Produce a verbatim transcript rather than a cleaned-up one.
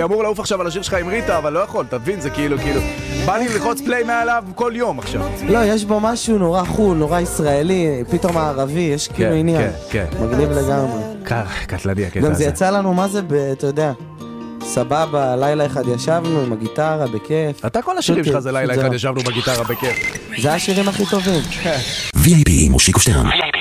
אמור לעוף עכשיו על השיר שלך עם ריטה, אבל לא יכול, תבין, זה כאילו, כאילו, בא לי ללחוץ פליי מעליו כל יום עכשיו. לא, יש בו משהו נורא חול, נורא ישראלי, פתאום הערבי, יש כאילו עניין. כן, כן. מגניב לגמרי. קטלני הקטע הזה. גם זה יצא לנו, מה זה, אתה יודע, סבבה, לילה אחד ישבנו עם הגיטרה, בכיף. אתה כל השירים שלך זה לילה אחד ישבנו בגיטרה בכיף. זה השירים הכי טובים. וי איי פי מושיקו שטרן.